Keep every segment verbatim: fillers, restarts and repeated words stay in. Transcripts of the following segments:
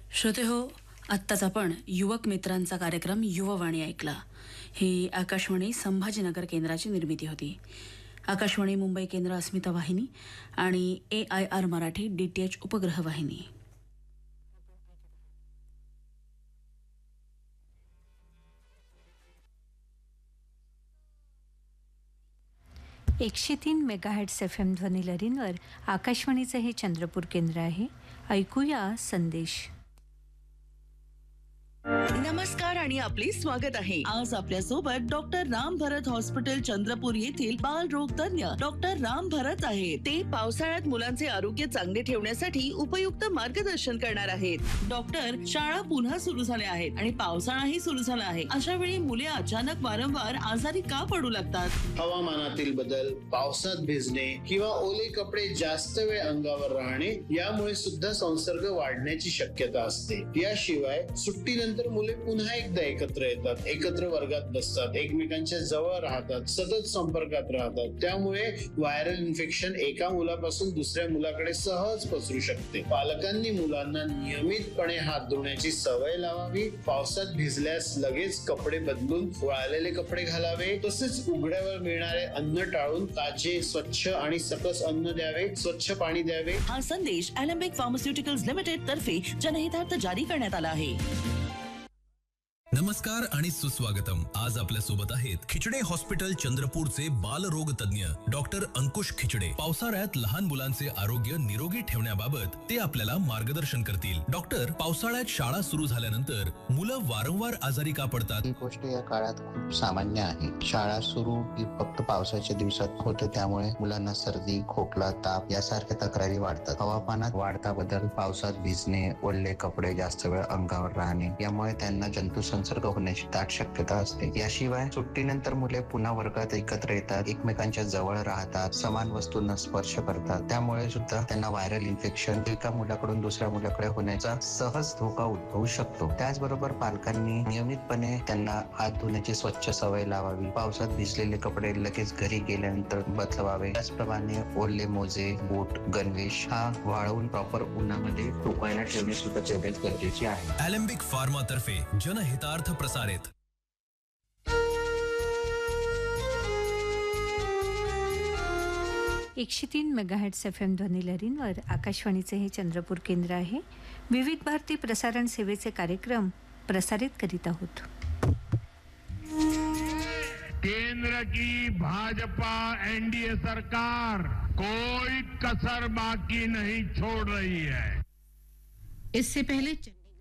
श्रोते हो, आत्ताच आपण युवक मित्रांचा कार्यक्रम युववाणी ऐकला. ही आकाशवाणी संभाजीनगर केंद्राची निर्मिती होती. आकाशवाणी मुंबई केंद्र अस्मिता वाहिनी आणि ए I R Marathi D T H उपग्रह वाहिनी. एकशे तीन मेगाहर्ट्स एफ एम ध्वनिलहरींवर आकाशवाणीचं हे चंद्रपूर केंद्र आहे. ऐकूया संदेश. नमस्कार आणि आपले स्वागत आहे. आज आपल्या सोबत डॉक्टर राम भरत हॉस्पिटल चंद्रपूर येथील बालरोग तज्ञ डॉक्टर राम भरत आहेत. ते पावसाळ्यात मुलांचे आरोग्य चांगले ठेवण्यासाठी उपयुक्त मार्गदर्शन करणार आहेत. डॉक्टर, शाळा पुन्हा सुरू झाल्या आहेत आणि पावसाळाही सुरू झाला आहे. अशा वेळी मुले अचानक वारंवार आजारी का पडू लागतात? हवामानातील बदल, पावसात भिजणे किंवा ओले कपडे जास्त वेळ अंगावर राहणे यामुळे सुद्धा संसर्ग वाढण्याची शक्यता असते. याशिवाय सुट्टीनंतर मुले पुन्हा एकदा एकत्र येतात, एकत्र वर्गात बसतात, एकमेकांच्या जवळ राहतात, सतत संपर्कात राहतात. त्यामुळे व्हायरल इन्फेक्शन एका मुलापासून दुसऱ्या मुलाकडे सहज पसरू शकते. पालकांनी मुलांना नियमितपणे हात धुण्याची सवय लावावी. पावसात भिजल्यास लगेच कपडे बदलून वाळलेले कपडे घालावे. तसेच उघड्यावर मिळणारे अन्न टाळून ताजे, स्वच्छ आणि सकस अन्न द्यावे, स्वच्छ पाणी द्यावे. हा संदेश अॅलेम्बिक फार्मास्युटिकल्स लिमिटेड तर्फे जनहितार्थ जारी करण्यात आला आहे. नमस्कार आणि सुस्वागतम. आज आपल्या सोबत आहेत खिचडे हॉस्पिटल चंद्रपूरचे बालरोग तज्ञ डॉक्टर अंकुश खिचडे. पावसाळ्यात लहान मुलांचे आरोग्य निरोगी ठेवण्याबाबत ते आपल्याला मार्गदर्शन करतील. डॉक्टर, पावसाळ्यात शाळा सुरू झाल्यानंतर मुलं वारंवार आजारी का पडतात? ही गोष्ट या काळात खूप सामान्य आहे. शाळा सुरू ही फक्त पावसाच्या दिवसात होते, त्यामुळे मुलांना सर्दी, खोकला, ताप यासारख्या तक्रारी वाढतात. हवामानात वाढता बदल, पावसात भिजणे, ओले कपडे जास्त वेळ अंगावर राहणे यामुळे त्यांना जंतू संसर्ग होण्याची दाट शक्यता असते. याशिवाय सुट्टीनंतर मुले पुन्हा वर्गात एकत्र येतात, एकमेकांच्या जवळ राहतात, समान वस्तूंना स्पर्श करतात. त्यामुळे सुद्धा त्यांना व्हायरल इन्फेक्शन एका मुलाकडून दुसऱ्या मुलाकडे होण्याचा सहज धोका उद्भवू शकतो. त्याचबरोबर पालकांनी नियमितपणे त्यांना हात धुण्याची स्वच्छ सवय लावावी. पावसात भिजलेले कपडे लगेच घरी गेल्यानंतर बदलवावे. त्याचप्रमाणे ओले मोजे, बूट, गणवेश हा वाळवून प्रॉपर उन्हामध्ये सुकायला ठेवणे सुद्धा तेवढेच गरजेचे आहे. अॅलेम्बिक फार्मा तर्फे जनहितार्थ प्रसारित. एकशे तीन मेगाहर्ट्स एफ एम ध्वनिलहरींवर आकाशवाणीचे हे चंद्रपूर केंद्र आहे. विविध भारती प्रसारण सेवेचे कार्यक्रम प्रसारित करीत आहोत. केंद्र की भाजपा एनडीए सरकार कोई कसर बाकी नहीं छोड़ रही है. इससे पहले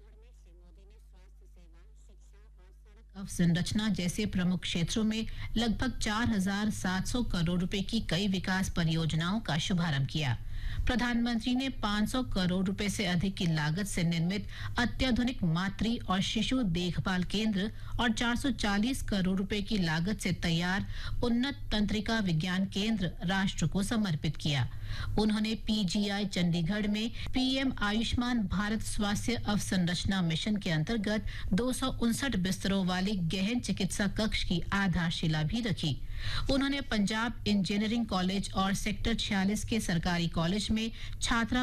अवसंरचना जैसे प्रमुख क्षेत्रों में लगभग चार हजार सात सौ करोड़ रुपए की कई विकास परियोजनाओं का शुभारंभ किया. प्रधानमंत्री ने पाँच सौ करोड़ रुपए से अधिक की लागत से निर्मित अत्याधुनिक मातृ और शिशु देखभाल केंद्र और चार सौ चालीस करोड़ रुपए की लागत से तैयार उन्नत तंत्रिका विज्ञान केंद्र राष्ट्र को समर्पित किया. उन्होंने पी जी आई चंडीगढ़ में पीएम आयुष्मान भारत स्वास्थ्य अवसंरचना मिशन के अंतर्गत दो सौ उनसठ बिस्तरों वाली गहन चिकित्सा कक्ष की आधारशिला भी रखी. उन्होंने पंजाब इंजीनियरिंग कॉलेज और सेक्टर छियालीस के सरकारी कॉलेज में छात्रा